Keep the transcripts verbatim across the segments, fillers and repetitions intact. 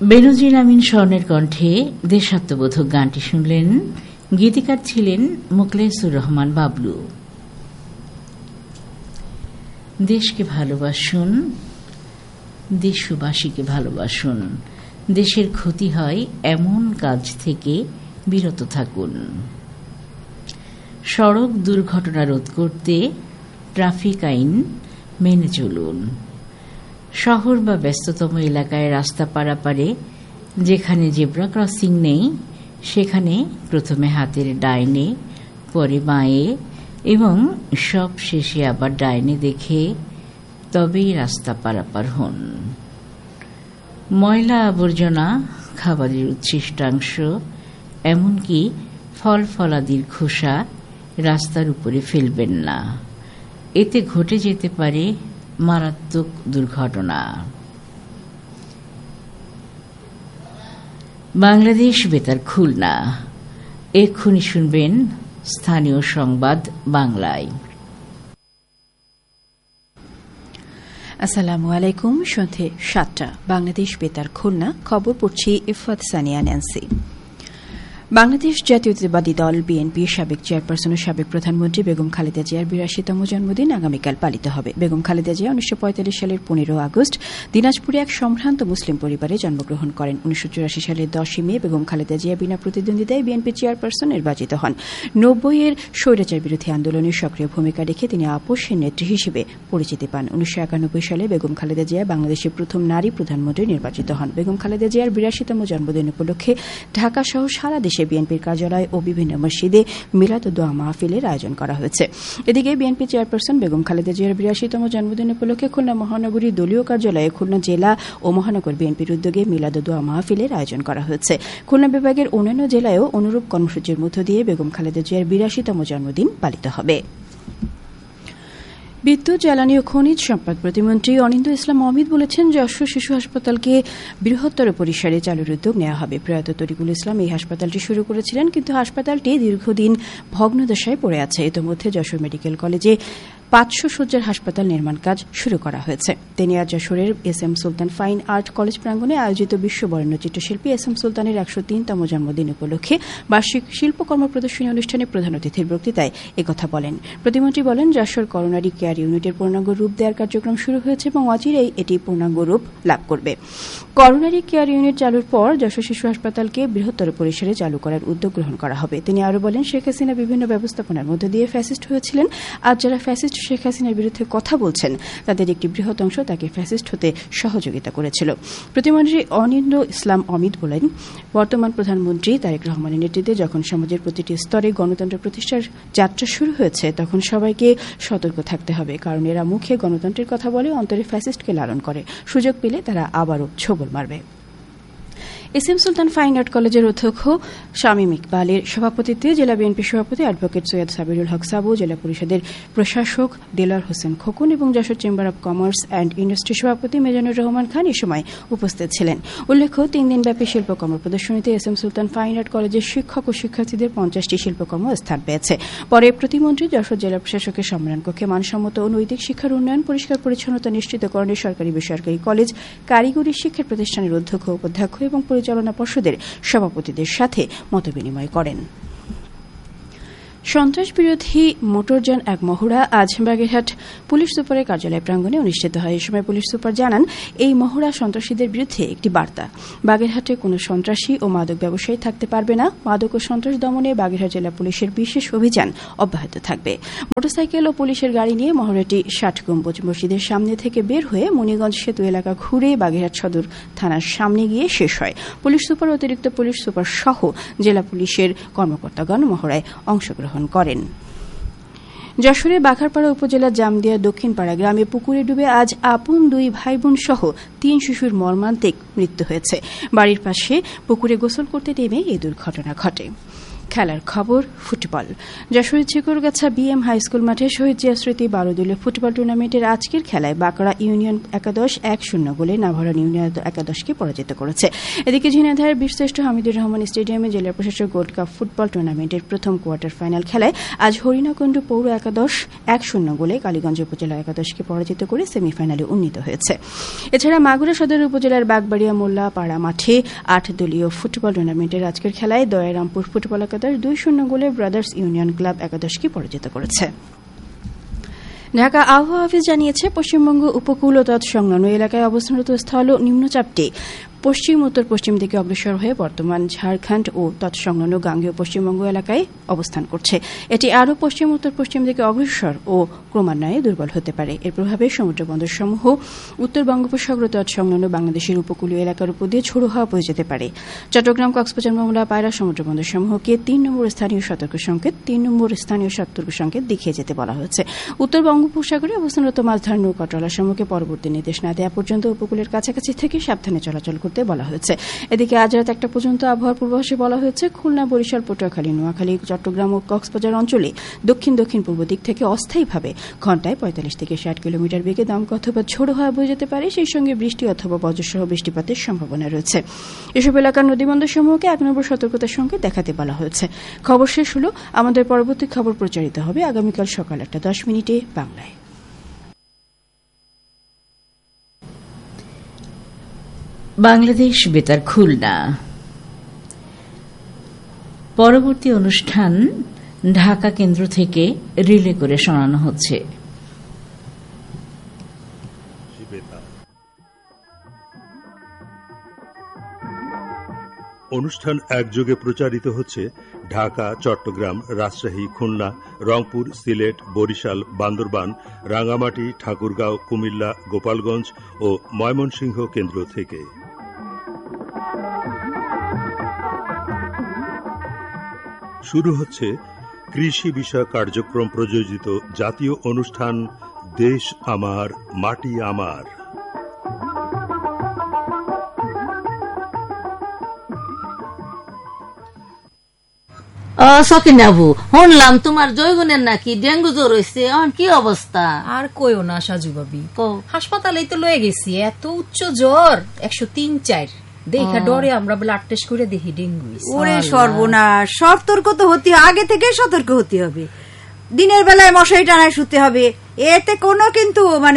বেনজির আমিন স্বর্ণের কণ্ঠে দেশাত্মবোধক গানটি শুনলেন। গীতিকার ছিলেন মোখলেসুর রহমান বাবলু। দেশকে ভালোবাসুন, দেশবাসীকে ভালোবাসুন। দেশের ক্ষতি হয় এমন কাজ থেকে বিরত থাকুন। সড়ক দুর্ঘটনা রোধ করতে ট্রাফিক আইন মেনে চলুন। শহর বা ব্যস্ততম এলাকায় রাস্তা পারাপারে যেখানে জেব্রা ক্রসিং নেই সেখানে প্রথমে হাতের ডাইনে, পরে বাঁয়ে এবং সব শেষে আবার ডাইনে দেখে তবেই রাস্তা পারাপার হন। ময়লা আবর্জনা, খাবারের উচ্ছিষ্টাংশ, এমনকি ফল ফলাদির খোসা রাস্তার উপরে ফেলবেন না। এতে ঘটে যেতে পারে মারাত্মক দুর্ঘটনা। বাংলাদেশ বেতার খুলনা। এক্ষুনি শুনবেন স্থানীয় সংবাদ বাংলায়। আসসালামু আলাইকুম। সন্ধ্যে সাতটা, বাংলাদেশ বেতার খুলনা। খবর পড়ছি ইফাত সানিয়া ন্যান্সি। বাংলাদেশ জাতীয়তাবাদী দল বিএনপির সাবেক চেয়ারপারসন ও সাবেক প্রধানমন্ত্রী বেগম খালেদা জিয়ার বিরাশিতম জন্মদিন আগামীকাল পালিত হবে। বেগম খালেদা জিয়া উনিশশো পঁয়তাল্লিশ সালের পনেরো আগস্ট দিনাজপুরে এক সম্ভ্রান্ত মুসলিম পরিবারে জন্মগ্রহণ করেন। উনিশশো চুরাশি সালের দশই মে বেগম খালেদা জিয়া বিনা প্রতিদ্বন্দ্বিতায় বিএনপির চেয়ারপারসন নির্বাচিত হন। নব্বই এর স্বৈরাচার বিরোধী আন্দোলনের সক্রিয় ভূমিকা রেখে তিনি আপোষের নেত্রী হিসেবে পরিচিতি পান। উনিশশো একানব্বই সালে বেগম খালেদা জিয়া বাংলাদেশের প্রথম নারী প্রধানমন্ত্রী নির্বাচিত হন। বেগম খালেদা জিয়ার বিরাশিতম জন্মদিন উপলক্ষে ঢাকা সহ সারা দেশে বিএনপির কার্যালয় ও বিভিন্ন মসজিদে মিলাদ ও দোয়া মাহফিলের আয়োজন করা হয়েছে। এদিকে বিএনপি চেয়ারপারসন বেগম খালেদা জিয়ার বিরাশিতম জন্মদিন উপলক্ষে খুলনা মহানগরী দলীয় কার্যালয়ে খুলনা জেলা ও মহানগর বিএনপির উদ্যোগে মিলাদ ও দোয়া মাহফিলের আয়োজন করা হয়েছে। খুলনা বিভাগের অন্যান্য জেলায়ও অনুরূপ কর্মসূচির মধ্য দিয়ে বেগম খালেদা জিয়ার বিরাশিতম জন্মদিন পালিত হবে। বিদ্যুৎ, জ্বালানি ও খনিজ সম্পদ প্রতিমন্ত্রী অনিন্দ্য ইসলাম অমিত বলেছেন, যশোর শিশু হাসপাতালকে বৃহত্তর পরিসরে চালুর উদ্যোগ নেওয়া হবে। প্রয়াত তরিকুল ইসলাম এই হাসপাতালটি শুরু করেছিলেন, কিন্তু হাসপাতালটি দীর্ঘদিন ভগ্নদশায় পড়ে আছে। ইতিমধ্যে যশোর মেডিকেল কলেজে পাঁচশো শয্যার হাসপাতাল নির্মাণ কাজ শুরু করা হয়েছে। তিনি আজ যশোরের এস এম সুলতান ফাইন আর্ট কলেজ প্রাঙ্গণে আয়োজিত বিশ্ববরেণ্য চিত্রশিল্পী এস এম সুলতানের একশো তিনতম জন্মদিন উপলক্ষে বার্ষিক শিল্পকর্ম প্রদর্শনী অনুষ্ঠানে প্রধান অতিথির বক্তৃতায় একথা বলেন। প্রতিমন্ত্রী বলেন, যশোর করোনারি কেয়ার ইউনিটের পূর্ণাঙ্গ রূপ দেওয়ার কার্যক্রম শুরু হয়েছে এবং অচিরেই এটি পূর্ণাঙ্গ রূপ লাভ করবে। করোনারি কেয়ার ইউনিট চালুর পর যশোর শিশু হাসপাতালকে বৃহত্তর পরিসরে চালু করার উদ্যোগ গ্রহণ করা হবে। তিনি আরও বলেন, শেখ হাসিনা বিভিন্ন ব্যবস্থাপনার মধ্য দিয়ে ফ্যাসিস্ট হয়েছিলেন। আজ যারা ফ্যাসিস্ট শেখ হাসিনার বিরুদ্ধে কথা বলছেন তাদের একটি বৃহৎ অংশ তাকে ফ্যাসিস্ট হতে সহযোগিতা করেছিল। প্রতিমন্ত্রী অনিন্দ্য ইসলাম অমিত বলেন, বর্তমান প্রধানমন্ত্রী তারেক রহমানের নেতৃত্বে যখন সমাজের প্রতিটি স্তরে গণতন্ত্র প্রতিষ্ঠার যাত্রা শুরু হয়েছে তখন সবাইকে সতর্ক থাকতে হবে, কারণ এরা মুখে গণতন্ত্রের কথা বলে অন্তরে ফ্যাসিস্টকে লালন করে। সুযোগ পেলে তারা আবারও ছোবল মারবে। এস এম সুলতান ফাইন আর্ট কলেজের অধ্যক্ষ শামীম ইকবালের সভাপতিত্বে জেলা বিএনপি সভাপতি অ্যাডভোকেট সৈয়দ সাবিরুল হক সাবু, জেলা পরিষদের প্রশাসক দেলার হোসেন খোকন এবং Jessore chamber of commerce and industry সভাপতি মিজানুর রহমান খান এ সময় উপস্থিত ছিলেন। উল্লেখ্য, তিন দিনব্যাপী শিল্পকর্ম প্রদর্শনীতে এস এম সুলতান ফাইন আর্ট কলেজের শিক্ষক ও শিক্ষার্থীদের পঞ্চাশটি শিল্পকর্ম স্থান পেয়েছে। পরে প্রতিমন্ত্রী যশোর জেলা প্রশাসকের সম্মেলন কক্ষে মানসম্মত ও নৈতিক শিক্ষার উন্নয়ন, পরিষ্কার পরিচ্ছন্নতা নিশ্চিতকরণে সরকারি বেসরকারি কলেজ, কারিগরি শিক্ষা প্রতিষ্ঠানের অধ্যক্ষ, উপাধ্যক্ষ এবং পরিচালনা পর্ষদের সভাপতিদের সাথে মতবিনিময় করেন। সন্ত্রাস বিরোধী মোটরযান এক মহড়া আজ বাগেরহাট পুলিশ সুপারের কার্যালয় প্রাঙ্গণে অনুষ্ঠিত হয়। এ সময় পুলিশ সুপার জানান, এই মহড়া সন্ত্রাসীদের বিরুদ্ধে একটি বার্তা। বাগেরহাটে কোনো সন্ত্রাসী ও মাদক ব্যবসায়ী থাকতে পারবে না। মাদক ও সন্ত্রাস দমনে বাগেরহাট জেলা পুলিশের বিশেষ অভিযান অব্যাহত থাকবে। মোটরসাইকেল ও পুলিশের গাড়ি নিয়ে মহড়াটি ষাট গম্বুজ মসজিদের সামনে থেকে বের হয়ে মুনিগঞ্জ সেতু এলাকা ঘুরে বাগেরহাট সদর থানার সামনে গিয়ে শেষ হয়। পুলিশ সুপার, অতিরিক্ত পুলিশ সুপার সহ জেলা পুলিশের কর্মকর্তাগণ মহড়ায় অংশগ্রহণ করেন। যশোরের বাঘারপাড়া উপজেলার জামদিয়া দক্ষিণপাড়া গ্রামে পুকুরে ডুবে আজ আপন দুই ভাই বোন সহ তিন শিশুর মর্মান্তিক মৃত্যু হয়েছে। বাড়ির পাশে পুকুরে গোসল করতে নেমে এই দুর্ঘটনা ঘটে। খেলার খবর ফুটবল। যশোরের ঝিকরগাছা বিএম হাই স্কুল মাঠে শহীদ জিয়া স্মৃতি বারো দলীয় ফুটবল টুর্নামেন্টের আজকের খেলায় বাঁকড়া ইউনিয়ন একাদশ এক শূন্য গোলে নাভারণ ইউনিয়ন একাদশকে পরাজিত করেছে। এদিকে ঝিনাইদহের বীরশ্রেষ্ঠ হামিদুর রহমান স্টেডিয়ামে জেলা প্রশাসক গোল্ড কাপ ফুটবল টুর্নামেন্টের প্রথম কোয়ার্টার ফাইনাল খেলায় আজ হরিণাকুণ্ড পৌর একাদশ এক শূন্য গোলে কালীগঞ্জ উপজেলা একাদশকে পরাজিত করে সেমিফাইনালে উন্নীত হয়েছে। এছাড়া মাগুরা সদর উপজেলার বাগবাড়িয়া মোল্লা পাড়া মাঠে আট দলীয় ফুটবল টুর্নামেন্টের আজকের খেলায় দয়ারামপুর ফুটবল একাদশ দুই শূন্য গোলে ব্রাদার্স ইউনিয়ন ক্লাব একাদশকে পরাজিত করেছে। ঢাকা আবহাওয়া অফিস জানিয়েছে, পশ্চিমবঙ্গ উপকূল ও তৎসংলগ্ন এলাকায় অবস্থানরত স্থল নিম্নচাপটি পশ্চিম উত্তর পশ্চিম দিকে অগ্রসর হয়ে বর্তমান ঝাড়খণ্ড ও তৎসংলগ্ন গাঙ্গেয় পশ্চিমবঙ্গ এলাকায় অবস্থান করছে। এটি আরও পশ্চিম উত্তর পশ্চিম দিকে অগ্রসর ও ক্রমান্বয়ে দুর্বল হতে পারে। এর প্রভাবে সমুদ্রবন্দরসমূহ উত্তর বঙ্গোপসাগর তৎসংলগ্ন বাংলাদেশের উপকূলীয় এলাকার উপর দিয়ে ঝোড়ো হাওয়া বয়ে যেতে পারে। চট্টগ্রাম, কক্সবাজার, মোংলা, পায়রা সমুদ্রবন্দরসমূহকে তিন নম্বর স্থানীয় সতর্ক সংকেত তিন নম্বর স্থানীয় সতর্ক সংকেত দেখিয়ে যেতে বলা হয়েছে। উত্তর বঙ্গোপসাগরে অবস্থানরত মাছধর নৌকা ট্রলারসমূহকে পরবর্তী নির্দেশ না দেওয়া পর্যন্ত উপকূলের কাছাকাছি থেকে সাবধানে চলাচল করতে বলা হয়েছে। এদিকে আজ রাত একটা পর্যন্ত আবহাওয়ার পূর্বাভাসে বলা হয়েছে, খুলনা, বরিশাল, পটুয়াখালী, নোয়াখালী, চট্টগ্রাম ও কক্সবাজার অঞ্চলে দক্ষিণ দক্ষিণ পূর্ব দিক থেকে অস্থায়ীভাবে ঘণ্টায় পঁয়তাল্লিশ থেকে ষাট কিলোমিটার বেগে দমকা অথবা ঝোড়ো হাওয়া বয়ে যেতে পারে। সেই সঙ্গে বৃষ্টি অথবা বজ্রসহ বৃষ্টিপাতের সম্ভাবনা রয়েছে। এসব এলাকার নদীবন্দরসমূহকে এক নম্বর সতর্কতার সঙ্গে দেখাতে বলা হয়েছে। খবর শেষ হল। আমাদের পরবর্তী খবর প্রচারিত হবে আগামীকাল সকাল একটা দশ মিনিটে বাংলায়। বাংলাদেশ বেতার খুলনা। পরবর্তী অনুষ্ঠান ঢাকা কেন্দ্র থেকে রিলে করে শোনানো হচ্ছে। অনুষ্ঠান একযোগে প্রচারিত হচ্ছে ঢাকা, চট্টগ্রাম, রাজশাহী, খুলনা, রংপুর, সিলেট, বরিশাল, বান্দরবান, রাঙ্গামাটি, ঠাকুরগাঁও, কুমিল্লা, গোপালগঞ্জ ও ময়মনসিংহ কেন্দ্র থেকে। শুরু হচ্ছে কৃষি বিষয়ক কার্যক্রম প্রযোজিত জাতীয় অনুষ্ঠান দেশ আমার মাটি আমার। সকিনাবু, শুনলাম তোমার জয়গুনের নাকি ডেঙ্গু জ্বর হয়েছে, এখন কি অবস্থা? আর কইও না সাজু ভাবি, হাসপাতালে তো লয়ে গেছি, এত উচ্চ জ্বর একশো তিন চার দেখা ডরে আমরা ব্লাড টেস্ট করে দেখি ডেঙ্গু। ওরে সর্বনাশ, সতর্ক তো হতে আগে থেকে সতর্ক হতে হবে। দিনের বেলায় মশারি টানায় শুতে হবে, এতে কোনো কিন্তু মানে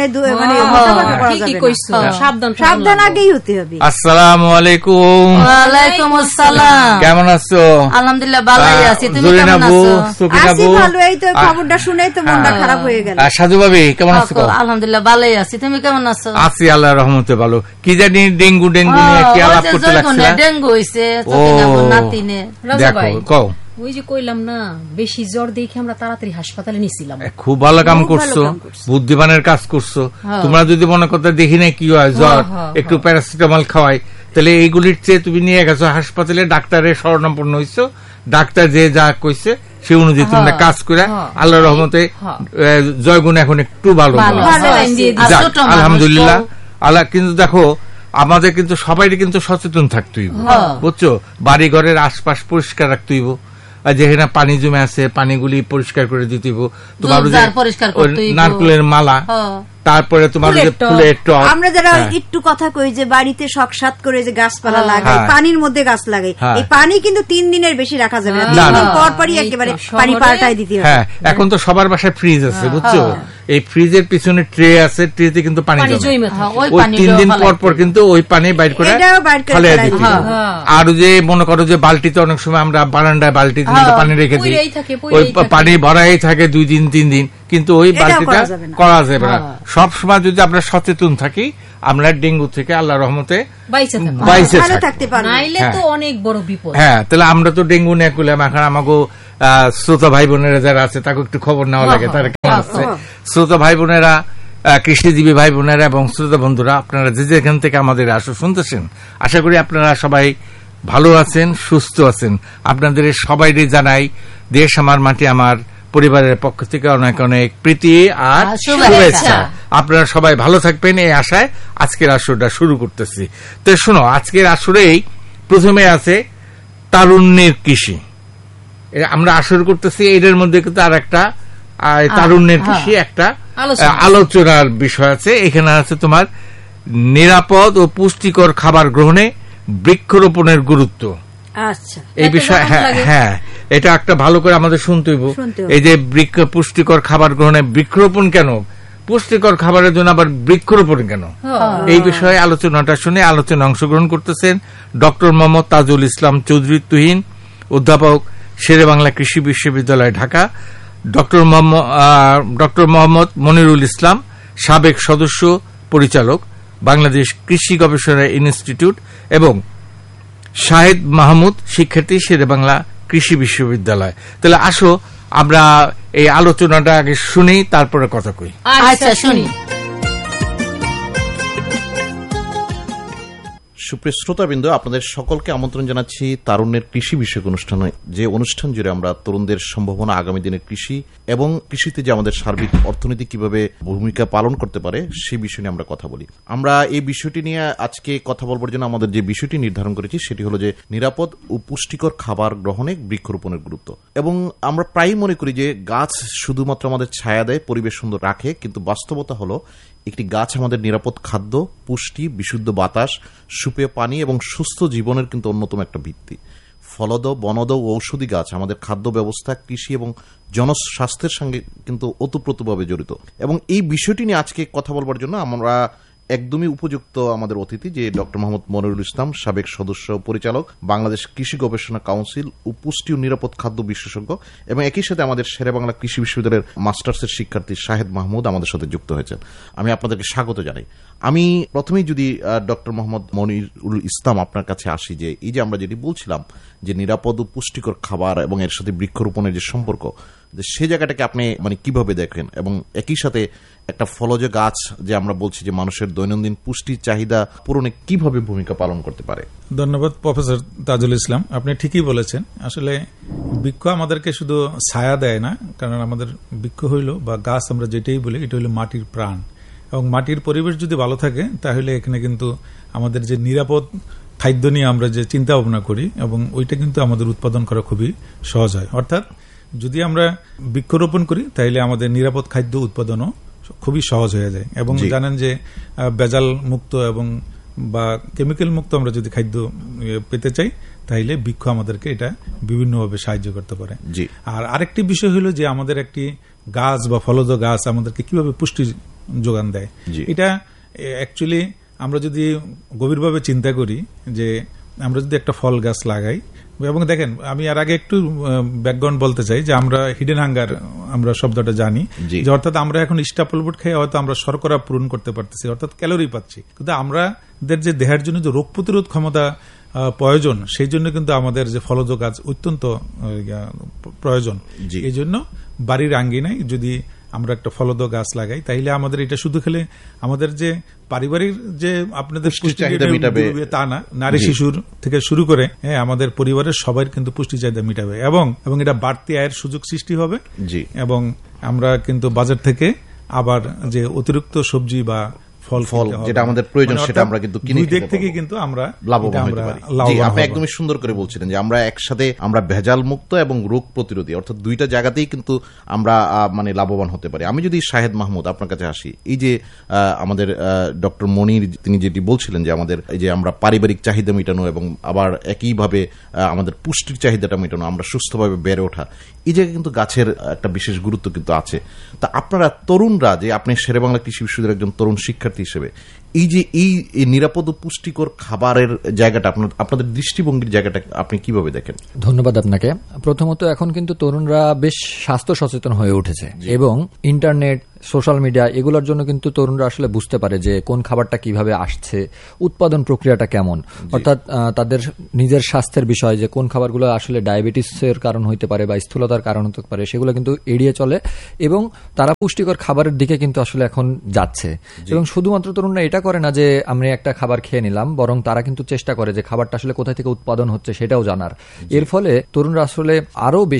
সাবধান আগেই হতে হবে। আসসালামু আলাইকুম। ওয়ালাইকুম আসসালাম। কেমন আছো? আলহামদুলিল্লাহ ভালোই আছি, তুমি কেমন আছো? আছি ভালো। এই তো খবরটা শুনেই তো মনটা খারাপ হয়ে গেল। সাধু ভাবি কেমন আছো? আলহামদুলিল্লাহ ভালোই আছি, তুমি কেমন আছো? আছি আল্লাহর রহমতে ভালো। কি জানি ডেঙ্গু ডেঙ্গু নিয়ে কি আলাপ করতে লাগছিল। ডেঙ্গু হইছে নাতিনে। দেখো কও, ওই যে কইলাম না, বেশি জ্বর দেখে আমরা তাড়াতাড়ি হাসপাতালে নিছিলাম। খুব ভালো কাম করছো, বুদ্ধিমানের কাজ করছো। তোমরা যদি মনে করতে দেখি না কি হয় জ্বর, একটু প্যারাসিটামল খাওয়াই, তাহলে এইগুলির চেয়ে তুমি নিয়ে গেছো হাসপাতালে, ডাক্তারের শরণাপন্ন হইছো, ডাক্তার যে যা কইছে সে অনুযায়ী তোমরা কাজ করে আল্লাহর রহমতে জয়গুণ এখন একটু ভালো। আলহামদুলিল্লাহ আল্লাহ। কিন্তু দেখো আমাদের কিন্তু সবাই কিন্তু সচেতন থাকতে হইব, বুঝছো? বাড়ি ঘরের আশপাশ পরিষ্কার রাখতে হইব, যেখানে পানি জমে আছে পানিগুলি পরিষ্কার করে দিতে হইব। তোমার নারকেলের মালা, তারপরে তোমার ফুলের টব। আমরা যারা একটু কথা কই যে বাড়িতে শখসাত করে যে গাছপালা লাগাই, পানির মধ্যে গাছ লাগাই, এই পানি কিন্তু তিন দিনের বেশি রাখা যাবে না, তিন দিন পর পরই একেবারে পানি পাল্টাই দিতে হবে। হ্যাঁ, এখন তো সবার বাসায় ফ্রিজ আছে, বুঝছো? এই ফ্রিজের পিছনে ট্রে আছে, ট্রেতে কিন্তু পানি জমে, ওই তিন দিন পর পর কিন্তু ওই পানি বাইর করে ফেলে দিতে হবে। আর যে মনে করো যে বালতিতে অনেক সময় আমরা বারান্দায় বালতিতে পানি রেখে দিই, ওই পানি ভরাই থাকে দুই দিন তিন দিন, কিন্তু ওই বালতিটা করা যাবে না। সব সময় যদি আমরা সচেতন থাকি, আমরা ডেঙ্গু থেকে আল্লাহর রহমতে বাইসে থাকতে পারবো। হ্যাঁ, তাহলে আমরা তো ডেঙ্গু নিয়ে করলাম, এখন আমাকে শ্রোতা ভাই বোনেরা যারা আছে তাকে একটু খবর নেওয়া লাগে, তারা কেমন আছে। শ্রোতা ভাই বোনেরা, কৃষিজীবী ভাই বোনেরা এবং শ্রোতা বন্ধুরা, আপনারা যে যেখান থেকে আমাদের আসো শুনতেছেন, আশা করি আপনারা সবাই ভালো আছেন, সুস্থ আছেন। আপনাদের সবাই জানাই দেশ আমার মাটি আমার পরিবারের পক্ষ থেকে অনেক অনেক প্রীতি আর শুভেচ্ছা। আপনারা সবাই ভালো থাকবেন এই আশায় আজকের আসরটা শুরু করতেছি। তো শোনো, আজকের আসরেই প্রথমে আছে তারুণ্যের কৃষি। আমরা আসর করতেছি, এটার মধ্যে কিন্তু আর একটা তারুণ্যের কৃষি একটা আলোচনার বিষয় আছে। এখানে আছে তোমার নিরাপদ ও পুষ্টিকর খাবার গ্রহণে বৃক্ষরোপণের গুরুত্ব। আচ্ছা, এই বিষয় হ্যাঁ এটা একটা ভালো করে আমাদের শুনতে হইব। এই যে বৃক্ষ পুষ্টিকর খাবার গ্রহণে বৃক্ষরোপণ কেন, পুষ্টিকর খাবারের জন্য আবার বৃক্ষরোপণ কেন, এই বিষয়ে আলোচনাটা শুনে আলোচনা অংশগ্রহণ করতেছেন ডক্টর মোহাম্মদ তাজুল ইসলাম চৌধুরী তুহিন, অধ্যাপক শেরেবাংলা কৃষি বিশ্ববিদ্যালয় ঢাকা, ডক্টর মোহাম্মদ ডক্টর মোহাম্মদ মনিরুল ইসলাম, সাবেক সদস্য পরিচালক বাংলাদেশ কৃষি গবেষণা ইনস্টিটিউট, এবং শাহেদ মাহমুদ, শিক্ষার্থী শেরেবাংলা কৃষি বিশ্ববিদ্যালয়। তাহলে আসো আমরা এই আলোচনাটা আগে শুনি, তারপরে কথা কই। আচ্ছা শুনি। সুপ্রিয় শ্রোতাবৃন্দ, আপনাদের সকলকে আমন্ত্রণ জানাচ্ছি তারুণ্যের কৃষি বিষয়ক অনুষ্ঠানে, যে অনুষ্ঠান জুড়ে আমরা তরুণদের সম্ভাবনা, আগামী দিনের কৃষি এবং কৃষিতে যে আমাদের সার্বিক অর্থনীতি কিভাবে ভূমিকা পালন করতে পারে সেই বিষয় নিয়ে আমরা কথা বলি। আমরা এই বিষয়টি নিয়ে আজকে কথা বলবার জন্য আমাদের যে বিষয়টি নির্ধারণ করেছি সেটি হলো যে নিরাপদ ও পুষ্টিকর খাবার গ্রহণে বৃক্ষরোপণের গুরুত্ব। এবং আমরা প্রায় মনে করি যে গাছ শুধুমাত্র আমাদের ছায়া দেয়, পরিবেশ সুন্দর রাখে, কিন্তু বাস্তবতা হলো একটি গাছ আমাদের নিরাপদ খাদ্য, পুষ্টি, বিশুদ্ধ বাতাস, সুপেয় পানি এবং সুস্থ জীবনের কিন্তু অন্যতম একটা ভিত্তি। ফলদ, বনদ ও ঔষধি গাছ আমাদের খাদ্য ব্যবস্থা, কৃষি এবং জনস্বাস্থ্যের সঙ্গে কিন্তু ওতপ্রোতভাবে জড়িত। এবং এই বিষয়টি নিয়ে আজকে কথা বলবার জন্য আমরা একদমই উপযুক্ত আমাদের অতিথি, যে ডক্টর মোহাম্মদ মনিরুল ইসলাম, সাবেক সদস্য পরিচালক বাংলাদেশ কৃষি গবেষণা কাউন্সিল ও পুষ্টি ও নিরাপদ খাদ্য বিশেষজ্ঞ, এবং একই সাথে আমাদের শেরেবাংলা কৃষি বিশ্ববিদ্যালয়ের মাস্টার্সের শিক্ষার্থী শাহেদ মাহমুদ আমাদের সাথে যুক্ত হয়েছেন। আমি আপনাদেরকে স্বাগত জানাই। আমি প্রথমেই যদি ডক্টর মোহাম্মদ মনিরুল ইসলাম আপনার কাছে আসি, যে এই যে আমরা যেটি বলছিলাম যে নিরাপদ ও পুষ্টিকর খাবার এবং এর সাথে বৃক্ষরোপণের যে সম্পর্ক, যে সে জায়গাটাকে আপনি মানে কিভাবে দেখেন, এবং একই সাথে একটা ফলজ গাছ যে আমরা বলছি যে মানুষের দৈনন্দিন পুষ্টির চাহিদা পূরণে কিভাবে ভূমিকা পালন করতে পারে। ধন্যবাদ প্রফেসর তাজুল ইসলাম, আপনি ঠিকই বলেছেন। আসলে বৃক্ষ আমাদেরকে শুধু ছায়া দেয় না, কারণ আমাদের বৃক্ষ হইল বা গাছ আমরা যেটাই বলি, এটা হইল মাটির প্রাণ, এবং মাটির পরিবেশ যদি ভালো থাকে তাহলে এখানে কিন্তু আমাদের যে নিরাপদ খাদ্য নিয়ে আমরা যে চিন্তা ভাবনা করি, এবং ওইটা কিন্তু আমাদের উৎপাদন করা খুবই সহজ হয়। অর্থাৎ যদি আমরা বৃক্ষরোপণ করি তাহলে আমাদের নিরাপদ খাদ্য উৎপাদনও খুবই সহজ হয়ে যায়। এবং জানেন যে ভেজাল মুক্ত এবং বা কেমিক্যাল মুক্ত আমরা যদি খাদ্য পেতে চাই তাহলে বৃক্ষ আমাদেরকে এটা বিভিন্নভাবে সাহায্য করতে পারে। আর আরেকটি বিষয় হলো যে আমাদের একটি গাছ বা ফলজ গাছ আমাদেরকে কিভাবে পুষ্টি যোগান দেয়, এটা অ্যাকচুয়ালি আমরা যদি গভীরভাবে চিন্তা করি, যে আমরা যদি একটা ফল গাছ লাগাই, এবং দেখেন আমি আর আগে একটু ব্যাকগ্রাউন্ড বলতে চাই যে আমরা হিডেন হাঙ্গার আমরা শব্দটা জানি, যে অর্থাৎ আমরা এখন স্টাপল ফুড খেয়ে হয়তো আমরা শর্করা পূরণ করতে পারতেছি, অর্থাৎ ক্যালোরি পাচ্ছি, কিন্তু আমাদের যে দেহের জন্য যে রোগ প্রতিরোধ ক্ষমতা প্রয়োজন, সেই জন্য কিন্তু আমাদের যে ফলজ গাছ অত্যন্ত প্রয়োজন। এই জন্য বাড়ির আঙ্গিনায় যদি আমরা একটা ফলদ গাছ লাগাই তাইলে আমাদের এটা শুধু খেলে আমাদের যে পারিবারিক যে আপনাদের পুষ্টি চাহিদা মিটাবে তা না, নারী শিশুর থেকে শুরু করে হ্যাঁ আমাদের পরিবারের সবাই কিন্তু পুষ্টি চাহিদা মিটাবে, এবং এবং এটা বাড়তি আয়ের সুযোগ সৃষ্টি হবে। এবং আমরা কিন্তু বাজার থেকে আবার যে অতিরিক্ত সবজি বা ফল ফল যেটা আমাদের প্রয়োজন সেটা আমরা কিন্তু কিনে দিক থেকে কিন্তু আমরা লাভবান হতে পারি। জি, আপনি একদমই সুন্দর করে বলছিলেন যে আমরা একসাথে আমরা ভেজাল মুক্ত এবং রোগ প্রতিরোধী, অর্থাৎ দুইটা জায়গাতেই কিন্তু আমরা মানে লাভবান হতে পারি। আমি যদি শাহেদ মাহমুদ আপনার কাছে আসি, এই যে আমাদের ডক্টর মনির তিনি যেটি বলছিলেন যে আমাদের এই যে আমরা পারিবারিক চাহিদা মেটানো এবং আবার একইভাবে আমাদের পুষ্টির চাহিদাটা মেটানো, আমরা সুস্থভাবে বেড়ে ওঠা, এই জায়গায় কিন্তু গাছের একটা বিশেষ গুরুত্ব কিন্তু আছে। তা আপনারা তরুণরা, যে আপনি শেরেবাংলা কৃষি বিশ্ববিদ্যালয়ের একজন তরুণ শিক্ষার্থী হিসেবে, এই যে এই নিরাপদ ও পুষ্টিকর খাবারের জায়গাটা আপনার আপনাদের দৃষ্টিভঙ্গির জায়গাটা আপনি কিভাবে দেখেন? ধন্যবাদ আপনাকে। প্রথমত এখন কিন্তু তরুণরা বেশ স্বাস্থ্য সচেতন হয়ে উঠেছে, এবং ইন্টারনেট, সোশ্যাল মিডিয়া এগুলোর জন্য কিন্তু তরুণরা আসলে বুঝতে পারে যে কোন খাবারটা কিভাবে আসছে, উৎপাদন প্রক্রিয়াটা কেমন, অর্থাৎ তাদের নিজের স্বাস্থ্যের বিষয় যে কোন খাবারগুলো আসলে ডায়াবেটিসের কারণ হইতে পারে বা স্থূলতার কারণ হতে পারে, সেগুলো কিন্তু এড়িয়ে চলে, এবং তারা পুষ্টিকর খাবারের দিকে কিন্তু আসলে এখন যাচ্ছে। এবং শুধুমাত্র তরুণরা এটা করে না যে আমরা একটা খাবার খেয়ে নিলাম, বরং তারা কিন্তু চেষ্টা করে যে খাবারটা আসলে কোথায় থেকে উৎপাদন হচ্ছে সেটাও জানার। এর ফলে তরুণরা আসলে আরো বেশি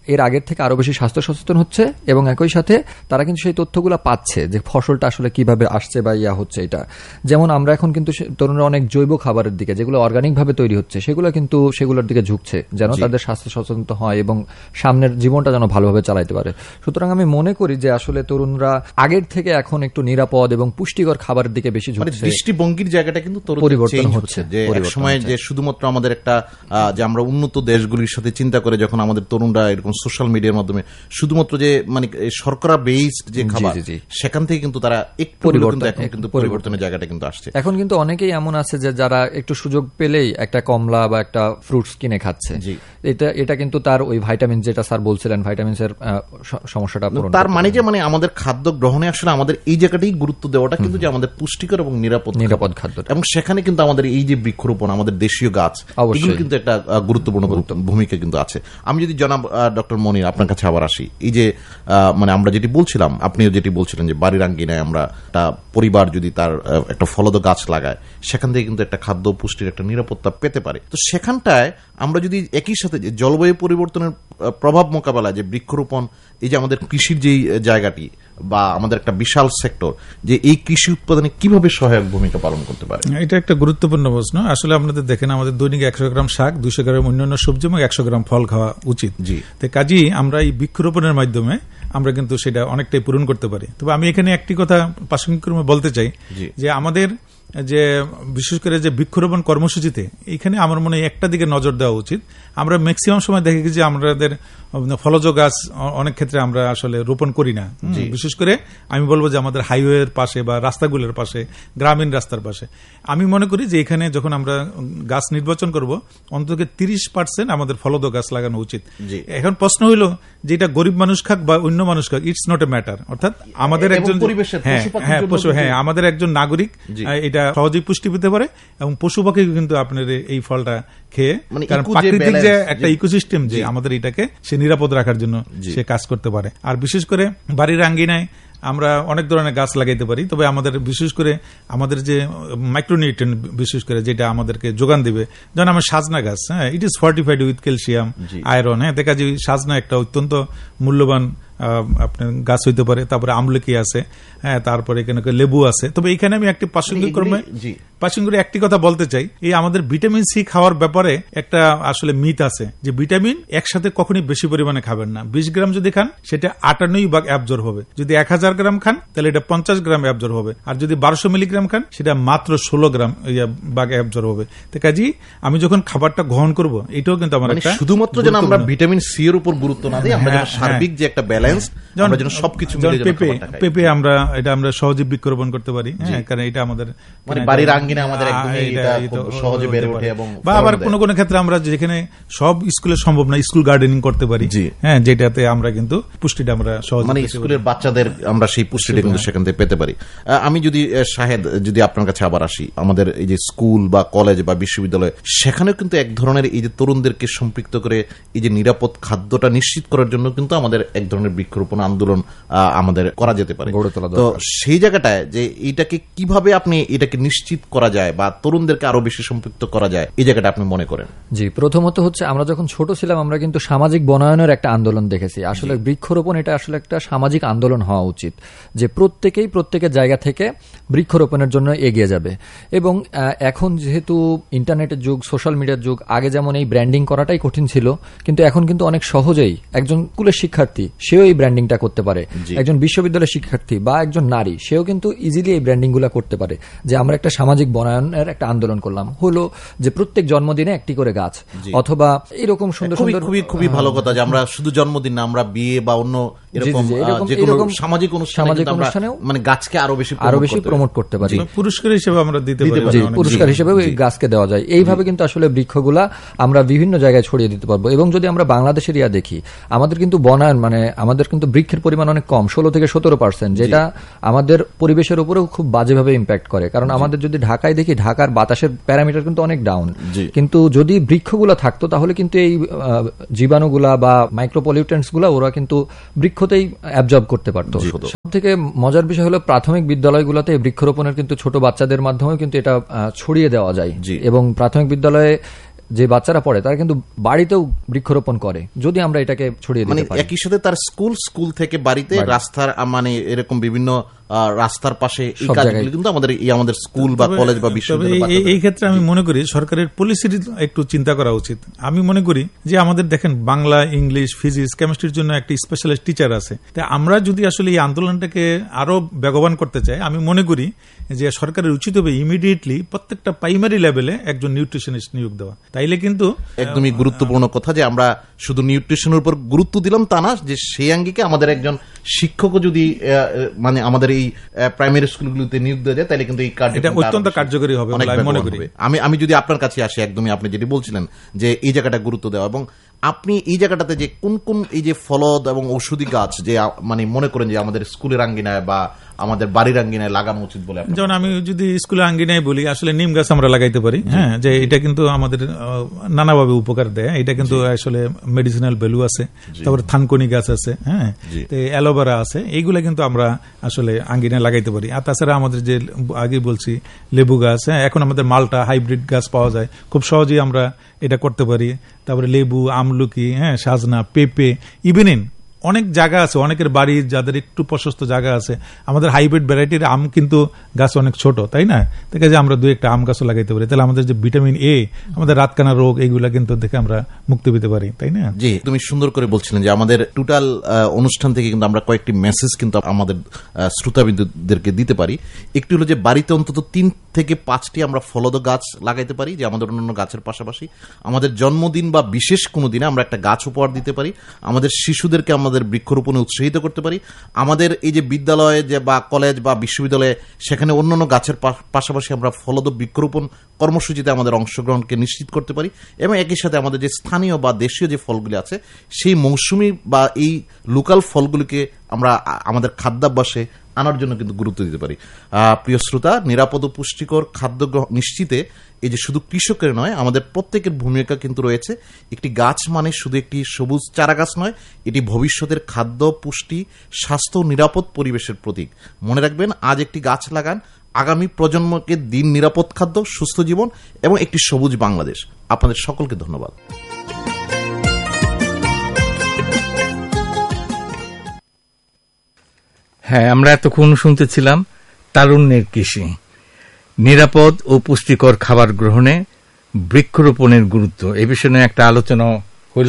এর আগের থেকে আরো বেশি স্বাস্থ্য সচেতন হচ্ছে এবং একই সাথে তারা কিন্তু সেই তথ্যগুলো পাচ্ছে যে ফসলটা আসলে কিভাবে আসছে বা ইয়া হচ্ছে। এটা যেমন আমরা এখন কিন্তু তরুণরা অনেক জৈব খাবারের দিকে, যেগুলো অর্গানিক ভাবে তৈরি হচ্ছে, সেগুলো কিন্তু সেগুলোর দিকে ঝুঁকছে যেন তাদের স্বাস্থ্য সচেতন হয় এবং সামনের জীবনটা যেন ভালোভাবে চালাইতে পারে। সুতরাং আমি মনে করি যে আসলে তরুণরা আগের থেকে এখন একটু নিরাপদ এবং পুষ্টিকর খাবারের দিকে বেশি ঝুঁকছে। দৃষ্টিভঙ্গির জায়গাটা কিন্তু পরিবর্তন হচ্ছে, যে এক সময় যে শুধুমাত্র আমাদের একটা যে আমরা উন্নত দেশগুলির সাথে চিন্তা করে যখন আমাদের তরুণরা এরকম সোশ্যাল মিডিয়ার মাধ্যমে শুধুমাত্র যে মানে শর্করা বেসড যে খাবার, সেখান থেকে কিন্তু তারা একটু কিন্তু পরিবর্তনের জায়গাটা কিন্তু আসছে। এখন কিন্তু অনেকেই এমন আছে যে যারা একটু সুযোগ পেলেই একটা কমলা বা একটা ফ্রুটস কিনে খাচ্ছে। এটা এটা কিন্তু তার ওই ভাইটামিন, যেটা স্যার বলছিলেন ভাইটামিনসের সমস্যাটা পূরণ। তার মানে যে মানে আমাদের খাদ্য গ্রহণে আসলে আমাদের এই জায়গাটাই গুরুত্ব দেওয়াটা কিন্তু যে আমাদের পুষ্টিকর এবং নিরাপদ নিরাপদ খাদ্য, এবং সেখানে কিন্তু আমাদের এই যে বৃক্ষরোপণ, আমাদের দেশীয় গাছ, এগুলো কিন্তু একটা গুরুত্বপূর্ণ ভূমিকা কিন্তু আছে। আমি যদি জনাব ডক্টর মনির আপনার কাছে আবার আসি, এই যে মানে আমরা যেটি বলছিলাম, আপনিও যেটি বলছিলেন যে বাড়ির আঙ্গিনায় আমরা একটা পরিবার যদি তার একটা ফলদ গাছ লাগায়, সেখান থেকে কিন্তু একটা খাদ্য পুষ্টির একটা নিরাপত্তা পেতে পারে। তো সেখানটায় আমরা যদি একই সাথে যে জলবায়ু পরিবর্তনের প্রভাব মোকাবেলায় যে বৃক্ষরোপণ, এই যে আমাদের কৃষির যেই জায়গাটি বা আমাদের একটা বিশাল সেক্টর, যে এই কৃষি উৎপাদনে কিভাবে সহায়ক ভূমিকা পালন করতে পারে, এটা একটা গুরুত্বপূর্ণ প্রশ্ন। আসলে আপনাদের দেখেন আমাদের দৈনিক একশো গ্রাম শাক, দুইশো গ্রাম অন্যান্য সবজি এবং একশো গ্রাম ফল খাওয়া উচিত। তো কাজেই আমরা এই বৃক্ষরোপণের মাধ্যমে আমরা কিন্তু সেটা অনেকটাই পূরণ করতে পারি। তবে আমি এখানে একটি কথা প্রাসঙ্গিক ক্রমে বলতে চাই যে আমাদের যে বিশেষ করে যে বৃক্ষরোপণ কর্মসূচিতে এখানে আমার মনে হয় একটা দিকে নজর দেওয়া উচিত। আমরা ম্যাক্সিমাম সময় দেখি যে আমাদের ফলজ গাছ অনেক ক্ষেত্রে আমরা আসলে রোপণ করি না। বিশেষ করে আমি বলবো যে আমাদের হাইওয়ের পাশে বা রাস্তাগুলোর পাশে, গ্রামীণ রাস্তার পাশে আমি মনে করি যে এখানে যখন আমরা গাছ নির্বাচন করব অন্তত তিরিশ পার্সেন্ট আমাদের ফলদ গাছ লাগানো উচিত। এখন প্রশ্ন হইল যে এটা গরিব মানুষ খাক বা অন্য মানুষ খাক, ইটস নট এ ম্যাটার। অর্থাৎ আমাদের একজন হ্যাঁ পশু হ্যাঁ আমাদের একজন নাগরিক এটা সহজেই পুষ্টি পেতে পারে এবং পশু পাখি কিন্তু আপনার এই ফলটা খেয়ে, কারণ প্রাকৃতিক যে একটা ইকোসিস্টেম যে আমাদের এটাকে সে নিরাপদ রাখার জন্য সে কাজ করতে পারে। আর বিশেষ করে বাড়ির আঙ্গিনায় আমরা অনেক ধরনের গাছ লাগাইতে পারি, তবে আমাদের বিশেষ করে আমাদের যে মাইক্রোনিউট্রিয়েন্ট বিশেষ করে যেটা আমাদেরকে যোগান দিবে, যেমন আমার সাজনা গাছ, হ্যাঁ it is fortified with calcium, iron, হ্যাঁ দেখা যায় সাজনা একটা অত্যন্ত মূল্যবান আপনার গাছ হইতে পারে। তারপরে আমলকি আছে, হ্যাঁ তারপরে এখানে লেবু আছে। তবে এখানে আমি একটি প্রাসঙ্গিক ক্রমে প্রাসঙ্গিক একটি কথা বলতে চাই, এই আমাদের ভিটামিন সি খাওয়ার ব্যাপারে একটা আসলে মিথ আছে যে ভিটামিন একসাথে কখনই বেশি পরিমাণে খাবেন না। বিশ গ্রাম যদি খান সেটা আটান্নই ভাগ অ্যাবজর্ব হবে, যদি এক হাজার গ্রাম খান তাহলে এটা পঞ্চাশ গ্রাম অ্যাবজর্ব হবে, আর যদি বারোশো মিলিগ্রাম খান সেটা মাত্র ষোলো গ্রাম ভাগ অ্যাবজর্ব হবে। তো কাজেই আমি যখন খাবারটা গ্রহণ করব এটাও কিন্তু আমার শুধুমাত্র যেন আমরা ভিটামিন সি এর উপর গুরুত্ব না দিই, আমরা সার্বিক যে একটা ব্যালেন্স, আমরা যেন সবকিছু মিলে পেঁপে পেঁপে আমরা এটা আমরা সহজে বৃক্ষরোপণ করতে পারি, কারণ এটা আমাদের মানে বাড়ির আঙ্গিনা আমাদের একদমই এটা সহজে বেড়ে ওঠে। এবং বা আবার কোনো কোনো ক্ষেত্রে আমরা যেখানে সব স্কুলে সম্ভব না স্কুল গার্ডেনিং করতে পারি, হ্যাঁ যেটাতে আমরা কিন্তু পুষ্টিটা আমরা সহজে মানে স্কুলের বাচ্চাদের আমরা সেই পুষ্টিটা কিন্তু সেখান থেকে পেতে পারি। আমি যদি শাহেদ যদি আপনার কাছে আবার আসি, আমাদের এই যে স্কুল বা কলেজ বা বিশ্ববিদ্যালয়, সেখানেও কিন্তু এক ধরনের এই যে তরুণদেরকে সম্পৃক্ত করে এই যে নিরাপদ খাদ্যটা নিশ্চিত করার জন্য কিন্তু আমাদের এক ধরনের বৃক্ষরোপণ আন্দোলন আমাদের করা যেতে পারে। তো সেই জায়গাটায় যে এইটাকে কিভাবে আপনি এটাকে নিশ্চিত করা যায় বা তরুণদেরকে আরো বেশি সম্পৃক্ত করা যায়, এই জায়গাটা আপনি মনে করেন? জি, প্রথমত হচ্ছে আমরা যখন ছোট ছিলাম আমরা কিন্তু সামাজিক বনায়নের একটা আন্দোলন দেখেছি। আসলে বৃক্ষরোপণ এটা আসলে একটা সামাজিক আন্দোলন হওয়া উচিত, যে প্রত্যেকেই প্রত্যেকের জায়গা থেকে বৃক্ষরোপণের জন্য এগিয়ে যাবে। এবং এখন যেহেতু ইন্টারনেটের যুগ, সোশ্যাল মিডিয়ার যুগ, আগে যেমন এই ব্র্যান্ডিং করাটাই কঠিন ছিল, কিন্তু এখন কিন্তু অনেক সহজেই একজন স্কুলের শিক্ষার্থী সেও এই ব্র্যান্ডিংটা করতে পারে, একজন বিশ্ববিদ্যালয়ের শিক্ষার্থী বা একজন নারী সেও কিন্তু ইজিলি এই ব্র্যান্ডিং গুলা করতে পারে। যে আমরা একটা সামাজিক বনায়নের একটা আন্দোলন করলাম, হলো যে প্রত্যেক জন্মদিনে একটি করে গাছ, অথবা এরকম সুন্দর সুন্দর খুবই খুবই ভালো কথা যে আমরা শুধু জন্মদিন না, আমরা বিয়ে বা অন্য এরকম যেকোনো সামাজিক অনুষ্ঠানে মানে গাছকে আরো বেশি আরো বেশি প্রমোট করতে পারি, পুরস্কার হিসেবে আমরা দিতে পারি, পুরস্কার হিসেবে এই গাছকে দেওয়া যায়। এইভাবে কিন্তু আসলে বৃক্ষগুলা আমরা বিভিন্ন জায়গায় ছড়িয়ে দিতে পারবো। এবং যদি আমরা বাংলাদেশের ইয়া দেখি, আমাদের কিন্তু বনায়ন মানে আমাদের কিন্তু বৃক্ষের পরিমাণ অনেক কম, ষোলো থেকে সতেরো পার্সেন্ট, যেটা আমাদের পরিবেশের উপরেও খুব বাজেভাবে ইম্প্যাক্ট করে। কারণ আমাদের যদি ঢাকায় দেখি, ঢাকার বাতাসের প্যারামিটার কিন্তু অনেক ডাউন, কিন্তু যদি বৃক্ষগুলা থাকতো তাহলে কিন্তু এই জীবাণুগুলা বা মাইক্রোপলিউটেন্টস গুলা ওরা কিন্তু বৃক্ষতেই অ্যাবজর্ব করতে পারতো। সব থেকে মজার বিষয় হলো প্রাথমিক বিদ্যালয়গুলোতে বৃক্ষরোপণের কিন্তু ছোট বাচ্চাদের মাধ্যমেও কিন্তু এটা ছড়িয়ে দেওয়া যায়। এবং প্রাথমিক বিদ্যালয়ে যে বাচ্চারা পড়ে তারা কিন্তু বাড়িতেও বৃক্ষরোপণ করে, যদি আমরা এটাকে ছড়িয়ে দিতে পারি। একই সাথে তার স্কুল স্কুল থেকে বাড়িতে, রাস্তার মানে এরকম বিভিন্ন রাস্তার পাশে এই কাজগুলো কিন্তু আমাদের এই আমাদের স্কুল বা কলেজ বা বিশ্ববিদ্যালয়। এই ক্ষেত্রে আমি মনে করি সরকারের পলিসির একটু চিন্তা করা উচিত। আমি মনে করি যে আমাদের দেখেন বাংলা, ইংলিশ, ফিজিক্স, কেমিস্ট্রির জন্য একটা স্পেশালিস্ট টিচার আছে। তাই আমরা যদি আসলে এই আন্দোলনটাকে আরো বেগবান করতে চাই, আমি মনে করি যে সরকারের উচিত হবে ইমিডিয়েটলি প্রত্যেকটা প্রাইমারি লেভেলে একজন নিউট্রিশনিস্ট নিয়োগ দেওয়া। তাইলে কিন্তু একদমই গুরুত্বপূর্ণ কথা যে আমরা শুধু নিউট্রিশনের উপর গুরুত্ব দিলাম তা না, যে সেই আঙ্গিকে আমাদের একজন শিক্ষকও যদি মানে আমাদের এই প্রাইমারি স্কুলগুলোতে নিয়োগ দেওয়া যায় তাহলে কিন্তু এই কার্যটা অত্যন্ত কার্যকরী হবে আমি মনে করি। আমি আমি যদি আপনার কাছে আসি, একদমই আপনি যেটি বলছিলেন যে এই জায়গাটা গুরুত্ব দেওয়া, এবং আপনি এই জায়গাটাতে যে কোন কোন এই যে ফলদ এবং ঔষধি গাছ যে মানে মনে করেন যে আমাদের স্কুলের আঙ্গিনায় বা আমাদের বাড়ির আঙ্গিনায় লাগানো উচিত বলে? যেমন আমি যদি স্কুলের আঙ্গিনায় বলি, আসলে নিম গাছ আমরা লাগাইতে পারি। হ্যাঁ, যে এটা কিন্তু আমাদের নানাভাবে উপকার দেয়, এটা কিন্তু আসলে মেডিসিনাল ভ্যালু আছে। তারপরে থানকনি গাছ আছে, হ্যাঁ, অ্যালোভেরা আছে, এইগুলা কিন্তু আমরা আসলে আঙ্গিনায় লাগাইতে পারি। আর তাছাড়া আমাদের যে আগে বলছি লেবু গাছ, হ্যাঁ, এখন আমাদের মালটা হাইব্রিড গাছ পাওয়া যায়, খুব সহজেই আমরা এটা করতে পারি। তারপরে লেবু, আমলকি, হ্যাঁ, সাজনা, পেঁপে, ইভেনিং অনেক জায়গা আছে, অনেকের বাড়ি যাদের একটু প্রশস্ত জায়গা আছে, আমাদের হাইব্রিড ভ্যারাইটির আম কিন্তু গাছ অনেক ছোট, তাই না? দেখে যে আমরা দুই একটা আম গাছও লাগাইতে পারি, তাহলে আমাদের যে ভিটামিন এ, আমাদের রাতকানা রোগ, এইগুলা কিন্তু দেখে আমরা মুক্তি পেতে পারি, তাই না? জি, তুমি সুন্দর করে বলছিলেন যে আমাদের টোটাল অনুষ্ঠান থেকে কিন্তু আমরা কয়েকটি মেসেজ কিন্তু আমাদের শ্রোতাবিন্দুদেরকে দিতে পারি। একটি হলো যে বাড়িতে অন্তত তিন থেকে পাঁচটি আমরা ফলদ গাছ লাগাইতে পারি, যে আমাদের অন্যান্য গাছের পাশাপাশি আমাদের জন্মদিন বা বিশেষ কোনো দিনে আমরা একটা গাছ উপহার দিতে পারি, আমাদের শিশুদেরকে আমাদের বৃক্ষরোপণে উৎসাহিত করতে পারি, আমাদের এই যে বিদ্যালয়ে যে বা কলেজ বা বিশ্ববিদ্যালয়ে সেখানে অন্যান্য গাছের পাশাপাশি আমরা ফলদ বৃক্ষরোপণ কর্মসূচিতে আমাদের অংশগ্রহণকে নিশ্চিত করতে পারি, এবং একই সাথে আমাদের যে স্থানীয় বা দেশীয় যে ফলগুলি আছে সেই মৌসুমী বা এই লোকাল ফলগুলিকে আমরা আমাদের খাদ্যাভ্যাসে আনার জন্য কিন্তু গুরুত্ব দিতে পারি। প্রিয় শ্রোতা, নিরাপদ ও পুষ্টিকর খাদ্য নিশ্চিতে এই যে শুধু কৃষকের নয়, আমাদের প্রত্যেকের ভূমিকা কিন্তু রয়েছে। একটি গাছ মানে শুধু একটি সবুজ চারা গাছ নয়, এটি ভবিষ্যতের খাদ্য, পুষ্টি, স্বাস্থ্য, নিরাপদ পরিবেশের প্রতীক। মনে রাখবেন, আজ একটি গাছ লাগান, আগামী প্রজন্মকে দিন নিরাপদ খাদ্য, সুস্থ জীবন এবং একটি সবুজ বাংলাদেশ। আপনাদের সকলকে ধন্যবাদ। হ্যাঁ, আমরা এতক্ষণ শুনতেছিলাম তারুণ্যের কৃষি, নিরাপদ ও পুষ্টিকর খাবার গ্রহণে বৃক্ষরোপণের গুরুত্ব, এই বিষয়ে একটা আলোচনা হলো।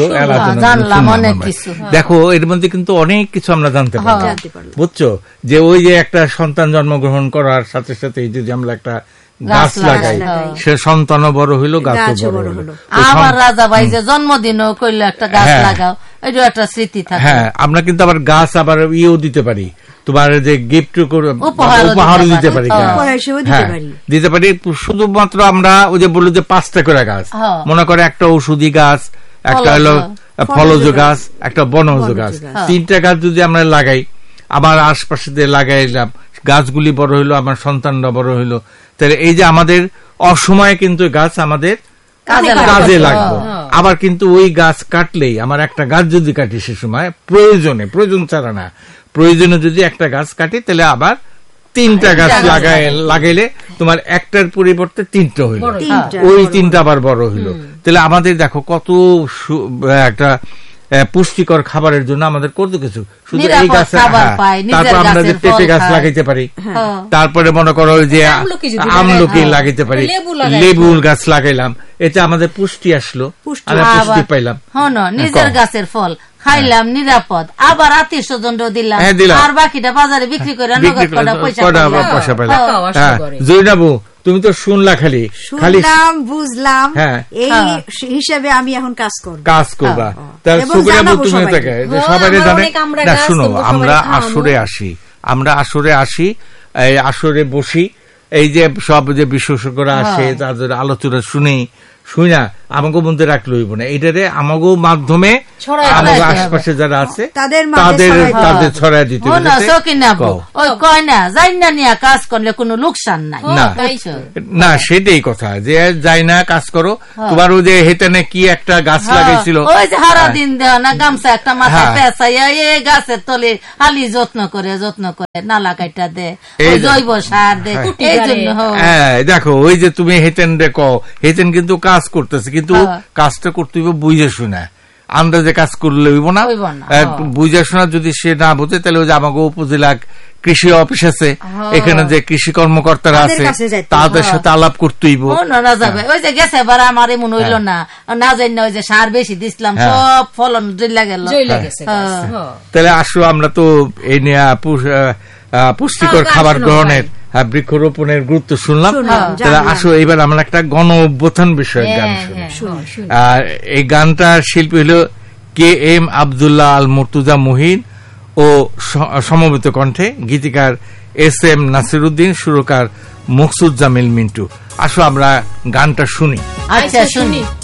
দেখো, এর মধ্যে কিন্তু অনেক কিছু আমরা জানতে পারি, বুঝছো? যে ওই যে একটা সন্তান জন্মগ্রহণ করার সাথে সাথে যদি আমরা একটা গাছ লাগাই, সে সন্তানও বড় হইলো, গাছও বড় হইলো। আবার রাজা ভাই যে জন্মদিনও করলে একটা গাছ লাগাও, এটা একটা স্মৃতি থাকে। হ্যাঁ, আমরা কিন্তু আবার গাছ আবার ইয়েও দিতে পারি, তোমার যে গিফট উপহারও দিতে পারি, দিতে পারি। শুধুমাত্র আমরা ওই যে বললো যে পাঁচটা করে গাছ, মনে করে একটা ঔষধি গাছ, একটা হলো ফলজ গাছ, একটা বনজ গাছ, তিনটা গাছ যদি আমরা লাগাই, আমার আশপাশে দিয়ে লাগাইলাম, গাছগুলি বড় হইলো, আমার সন্তানরা বড় হইলো, তাহলে এই যে আমাদের অসময়ে কিন্তু গাছ আমাদের কাজে লাগবে। আবার কিন্তু ওই গাছ কাটলেই, আমার একটা গাছ যদি কাটি সে সময় প্রয়োজনে, প্রয়োজন ছাড়া না, প্রয়োজনে যদি একটা গাছ কাটি, তাহলে আবার তিনটা গাছ লাগাই লাগাইলে তোমার একটার পরিবর্তে তিনটা হইল, ওই তিনটা আবার বড় হইল। তাহলে আমাদের দেখো কত একটা পুষ্টিকর খাবারের জন্য আমাদের কত কিছু, শুধু এই গাছ, তারপর আমরা যে পেঁপে গাছ লাগাইতে পারি, তারপরে মনে করো যে আমলকি লাগাইতে পারি, লেবুর গাছ লাগাইলাম, এটা আমাদের পুষ্টি আসলো, আমরা পুষ্টি পাইলাম। নিজের গাছের ফল খাইলাম, নিরাপদ, আবার আত্মীয় স্বজন দিলাম, আর বাকিটা বাজারে বিক্রি করে পয়সা পাইলাম। জৈনাবু, তুমি তো শুনলা, খালি খালি বুঝলাম, এই হিসাবে আমি এখন কাজ করব, কাজ করবা। তার সুগনাবু তুমি তাকে সবাই জানে না। শুনো, আমরা আসরে আসি, আমরা আসরে আসি, এই আসরে বসি, এই যে সব যে বিশেষজ্ঞরা আসে তাদের আলোচনা শুনি, শুই না, আমাকে মধ্যে রাখলে হইব না, এটারে আমাকে মাধ্যমে আমাকে আশপাশে যারা আছে তাদের তাদের ছড়াই দিতে হবে। কাজ করলে কোনো লোকসান নাই না, সেটাই কথা, যে যাই না কাজ করো। তোমার ওই যে হেতেনে কি একটা গাছ লাগাইছিল, ওই যে হারা দিন দেওয়া না, গামছা একটা মাথায় পেঁচাইয়া এই গাছের তলে হালি যত্ন করে যত্ন করে নালা কাটা দে, জৈব সার দে, এই জন্য। হ্যাঁ, দেখো, ওই যে তুমি হেতেন রে কও, হেতেন কিন্তু কাজ করতেছে, কিন্তু কাজটা করতে হইব বুঝে শুনে, আন্দাজে কাজ করলে হইব না। বুঝে শোনা যদি সে না বোঝে তাহলে ওই যে আমাকে উপজেলা কৃষি অফিস আছে, এখানে যে কৃষি কর্মকর্তারা আছে তাদের সাথে আলাপ করতে হইব। ওই যে গেছে এবার আমার এমন হইল না, না জানি না ওই যে সার বেশি দিছিলাম সব ফলন জইলা গেল। তাহলে আসো আমরা তো এই নিয়ে পুষ্টিকর খাবার গ্রহণের বৃক্ষরোপণের গুরুত্ব শুনলাম। তাহলে আসো এবার আমরা একটা গণ অভ্যুত্থান বিষয়ক গান শুনি। আর এই গানটার শিল্পী হলো কে এম আব্দুল্লাহ আল মুর্তুজা মুহিন ও সমবেত কণ্ঠে, গীতিকার এস এম নাসিরউদ্দিন, সুরকার মকসুদ জামিল মিন্টু। আসো আমরা গানটা শুনি। আচ্ছা শুনি।